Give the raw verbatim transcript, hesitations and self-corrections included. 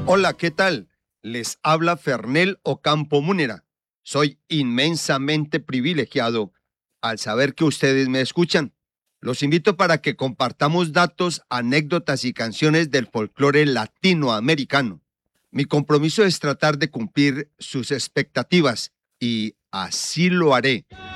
Hola, ¿qué tal? Les habla Fernel Ocampo Múnera. Soy inmensamente privilegiado al saber que ustedes me escuchan. Los invito para que compartamos datos, anécdotas y canciones del folclore latinoamericano. Mi compromiso es tratar de cumplir sus expectativas y así lo haré.